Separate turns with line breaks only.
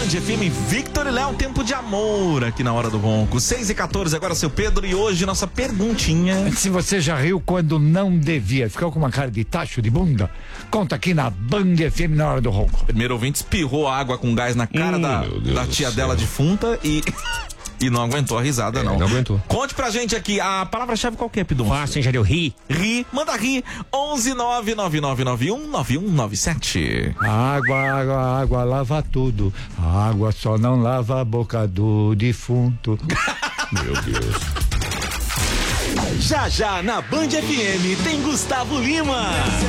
Band FM, Victor e Léo, Tempo de Amor, aqui na Hora do Ronco. 6h14, agora seu Pedro, e hoje nossa perguntinha.
Se você já riu quando não devia, ficou com uma cara de tacho de bunda? Conta aqui na Band FM na Hora do Ronco.
Primeiro ouvinte espirrou água com gás na cara da tia dela defunta e não aguentou a risada, não.
Não aguentou.
Conte pra gente aqui, a palavra-chave qual que é, Pidum?
Fácil, já deu ri.
Ri, manda ri. 11999919197.
Água lava tudo. A água só não lava a boca do defunto.
Meu Deus.
Já na Band FM tem Gustavo Lima.